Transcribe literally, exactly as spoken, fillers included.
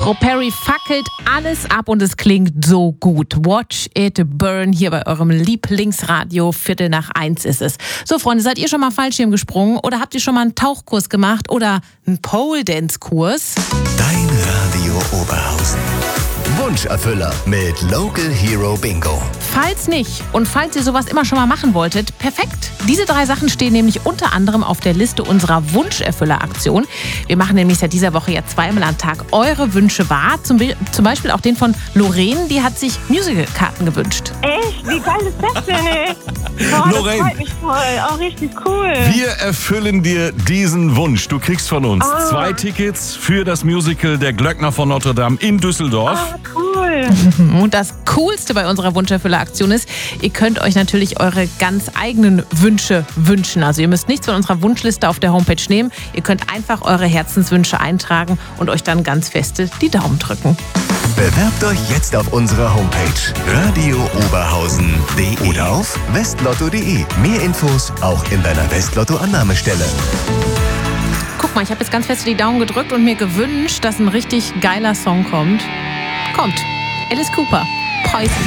Frau Perry fackelt alles ab und es klingt so gut. Watch it burn hier bei eurem Lieblingsradio. Viertel nach eins ist es. So, Freunde, seid ihr schon mal Fallschirm gesprungen oder habt ihr schon mal einen Tauchkurs gemacht oder einen Pole-Dance-Kurs? Dein Radio Oberhausen. Wunscherfüller mit Local Hero Bingo. Falls nicht und falls ihr sowas immer schon mal machen wolltet, perfekt. Diese drei Sachen stehen nämlich unter anderem auf der Liste unserer Wunscherfüller-Aktion. Wir machen nämlich seit dieser Woche ja zweimal am Tag eure Wünsche wahr. Zum, zum Beispiel auch den von Lorraine, die hat sich Musical-Karten gewünscht. Echt? Wie geil ist das denn, ey? Boah, Lorraine. Das freut mich voll. Auch richtig cool. Wir erfüllen dir diesen Wunsch. Du kriegst von uns Ah. zwei Tickets für das Musical Der Glöckner von Notre Dame in Düsseldorf. Ah, cool. Und das Coolste bei unserer Wunscherfüller-Aktion ist, ihr könnt euch natürlich eure ganz eigenen Wünsche wünschen. Also ihr müsst nichts von unserer Wunschliste auf der Homepage nehmen. Ihr könnt einfach eure Herzenswünsche eintragen und euch dann ganz feste die Daumen drücken. Bewerbt euch jetzt auf unserer Homepage radio oberhausen punkt de oder auf westlotto punkt de. Mehr Infos auch in deiner Westlotto-Annahmestelle. Guck mal, ich habe jetzt ganz fest die Daumen gedrückt und mir gewünscht, dass ein richtig geiler Song kommt. Kommt. Alice Cooper. Poison.